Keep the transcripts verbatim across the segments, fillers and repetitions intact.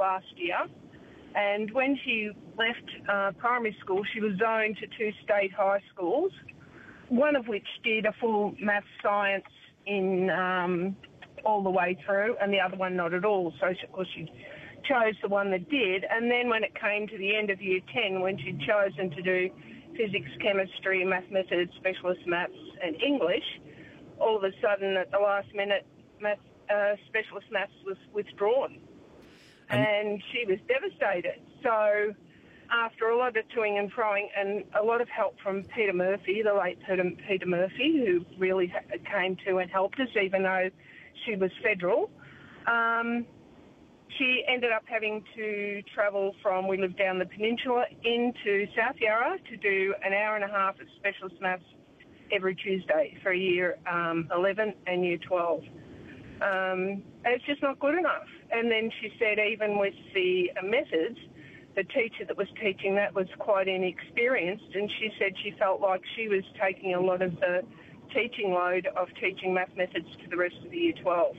last year. And when she left uh, primary school, she was zoned to two state high schools, one of which did a full maths science in um, all the way through, and the other one not at all. So, she, of course, she chose the one that did. And then when it came to the end of year ten, when she'd chosen to do physics, chemistry, math methods, specialist maths and English, all of a sudden at the last minute, math, uh, specialist maths was withdrawn. And, and she was devastated. So after a lot of toing and froing and a lot of help from Peter Murphy, the late Peter, Peter Murphy, who really came to and helped us, even though she was federal, um, she ended up having to travel from, we lived down the peninsula, into South Yarra to do an hour and a half of specialist maths every Tuesday for year um, eleven and year twelve. Um, and it's just not good enough. And then she said even with the uh, methods, the teacher that was teaching that was quite inexperienced, and she said she felt like she was taking a lot of the teaching load of teaching math methods to the rest of the year twelve.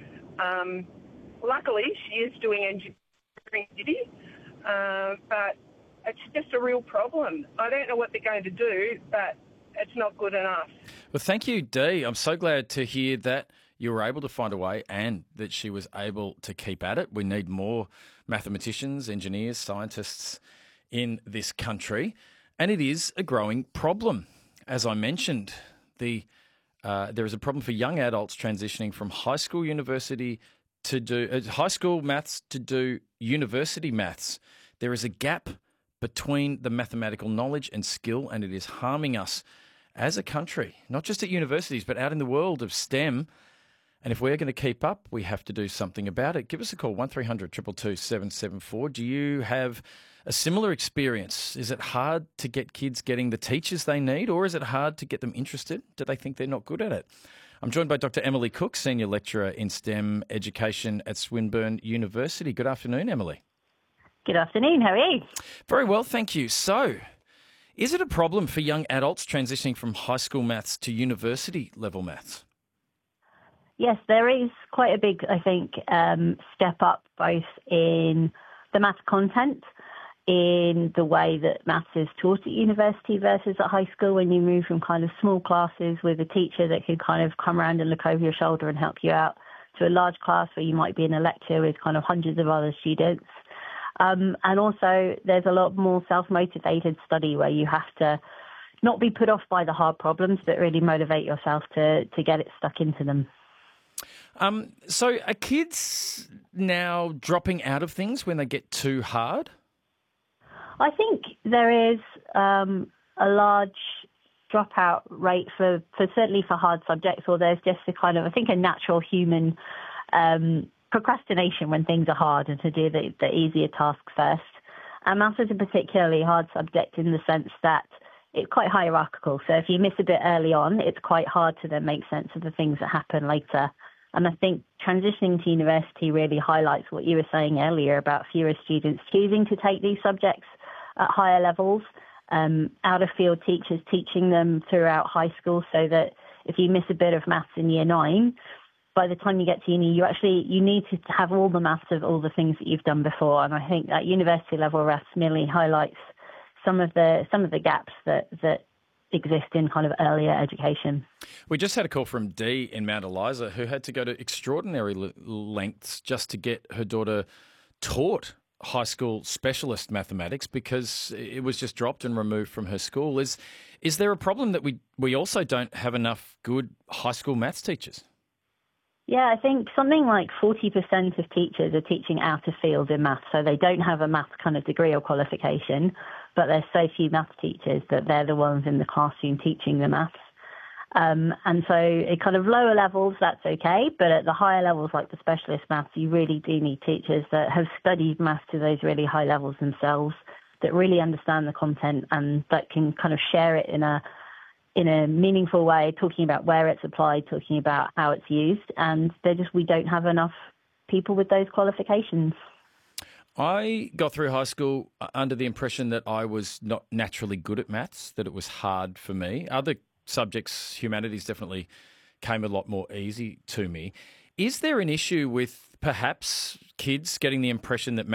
Um, luckily, she is doing engineering duty, uh, but it's just a real problem. I don't know what they're going to do, but it's not good enough. Well, thank you, Dee. I'm so glad to hear that you were able to find a way and that she was able to keep at it. We need more mathematicians, engineers, scientists in this country, and it is a growing problem. As I mentioned, the uh, there is a problem for young adults transitioning from high school university to do uh, high school maths to do university maths. There is a gap between the mathematical knowledge and skill, and it is harming us as a country, not just at universities, but out in the world of STEM. And if we're going to keep up, we have to do something about it. Give us a call, one three hundred two two two seven seven four. Do you have a similar experience? Is it hard to get kids getting the teachers they need, or is it hard to get them interested? Do they think they're not good at it? I'm joined by Doctor Emily Cook, Senior Lecturer in STEM Education at Swinburne University. Good afternoon, Emily. Good afternoon. How are you? Very well, thank you. So, is it a problem for young adults transitioning from high school maths to university level maths? Yes, there is quite a big, I think, um, step up both in the maths content, in the way that maths is taught at university versus at high school, when you move from kind of small classes with a teacher that can kind of come around and look over your shoulder and help you out to a large class where you might be in a lecture with kind of hundreds of other students. Um, and also there's a lot more self-motivated study where you have to not be put off by the hard problems, but really motivate yourself to, to get it stuck into them. Um, so are kids now dropping out of things when they get too hard? I think there is um, a large dropout rate for, for certainly for hard subjects, or there's just a kind of, I think, a natural human um, procrastination when things are hard and to do the, the easier tasks first. And maths is a particularly hard subject in the sense that it's quite hierarchical. So if you miss a bit early on, it's quite hard to then make sense of the things that happen later. And I think transitioning to university really highlights what you were saying earlier about fewer students choosing to take these subjects at higher levels, um, out-of-field teachers teaching them throughout high school so that if you miss a bit of maths in year nine, by the time you get to uni, you actually you need to have all the maths of all the things that you've done before. And I think that university level maths merely highlights some of the some of the gaps that that exist in kind of earlier education. We just had a call from Dee in Mount Eliza who had to go to extraordinary l- lengths just to get her daughter taught high school specialist mathematics because it was just dropped and removed from her school. Is is there a problem that we, we also don't have enough good high school maths teachers? Yeah, I think something like forty percent of teachers are teaching out of field in maths, so they don't have a maths kind of degree or qualification, but there's so few maths teachers that they're the ones in the classroom teaching the maths. Um, and so at kind of lower levels, that's okay, but at the higher levels, like the specialist maths, you really do need teachers that have studied maths to those really high levels themselves, that really understand the content and that can kind of share it in a in a meaningful way, talking about where it's applied, talking about how it's used. And they just we don't have enough people with those qualifications. I got through high school under the impression that I was not naturally good at maths, that it was hard for me. Other subjects, humanities, definitely came a lot more easy to me. Is there an issue with perhaps kids getting the impression that